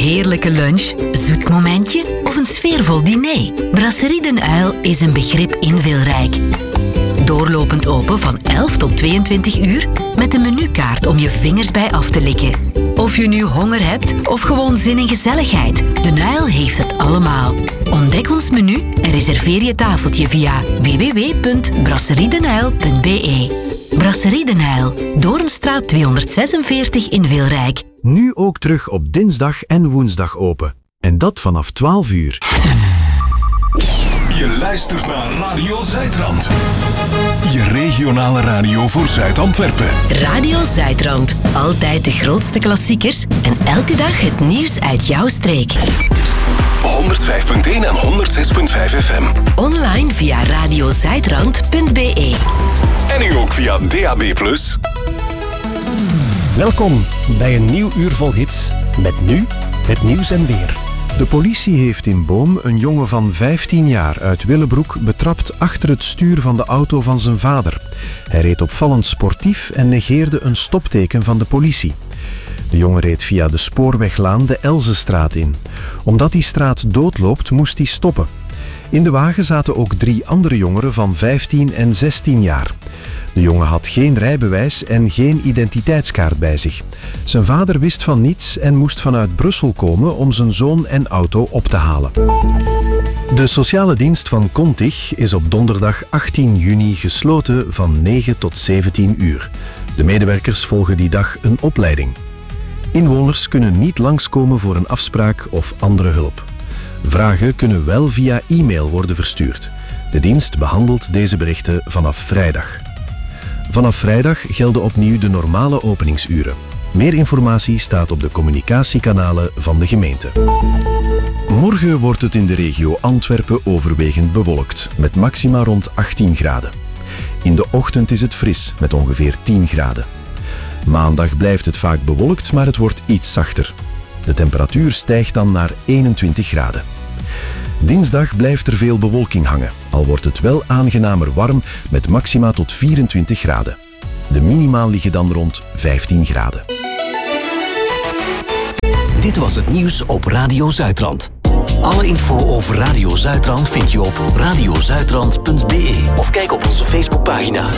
heerlijke lunch, zoet momentje of een sfeervol diner? Brasserie Den Uil is een begrip in Wilrijk. Doorlopend open van 11 tot 22 uur met een menukaart om je vingers bij af te likken. Of je nu honger hebt of gewoon zin in gezelligheid, Den Uil heeft het allemaal. Ontdek ons menu en reserveer je tafeltje via www.brasseriedenuil.be. Brasserie Den Uil, Doornstraat 246 in Wilrijk. Nu ook terug op dinsdag en woensdag open. En dat vanaf 12 uur. Je luistert naar Radio Zuidrand. Je regionale radio voor Zuid-Antwerpen. Radio Zuidrand. Altijd de grootste klassiekers en elke dag het nieuws uit jouw streek. 105.1 en 106.5 FM. Online via radiozuidrand.be. En nu ook via DAB+. Welkom bij een nieuw uur vol hits. Met nu het nieuws en weer. De politie heeft in Boom een jongen van 15 jaar uit Willebroek betrapt achter het stuur van de auto van zijn vader. Hij reed opvallend sportief en negeerde een stopteken van de politie. De jongen reed via de spoorweglaan de Elzestraat in. Omdat die straat doodloopt, moest hij stoppen. In de wagen zaten ook 3 andere jongeren van 15 en 16 jaar. De jongen had geen rijbewijs en geen identiteitskaart bij zich. Zijn vader wist van niets en moest vanuit Brussel komen om zijn zoon en auto op te halen. De sociale dienst van Contig is op donderdag 18 juni gesloten van 9 tot 17 uur. De medewerkers volgen die dag een opleiding. Inwoners kunnen niet langskomen voor een afspraak of andere hulp. Vragen kunnen wel via e-mail worden verstuurd. De dienst behandelt deze berichten vanaf vrijdag. Vanaf vrijdag gelden opnieuw de normale openingsuren. Meer informatie staat op de communicatiekanalen van de gemeente. Morgen wordt het in de regio Antwerpen overwegend bewolkt, met maxima rond 18 graden. In de ochtend is het fris, met ongeveer 10 graden. Maandag blijft het vaak bewolkt, maar het wordt iets zachter. De temperatuur stijgt dan naar 21 graden. Dinsdag blijft er veel bewolking hangen, al wordt het wel aangenamer warm met maxima tot 24 graden. De minima liggen dan rond 15 graden. Dit was het nieuws op Radio Zuidrand. Alle info over Radio Zuidrand vind je op radiozuidrand.be of kijk op onze Facebookpagina.